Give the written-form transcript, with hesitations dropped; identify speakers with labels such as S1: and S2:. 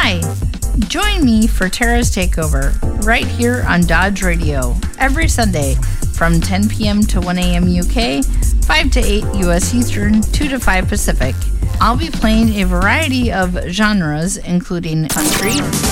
S1: Hi! Join me for Tara's Takeover right here on Dodge Radio every Sunday from 10 p.m. to 1 a.m. UK, 5 to 8 U.S. Eastern, 2 to 5 Pacific. I'll be playing a variety of genres including country,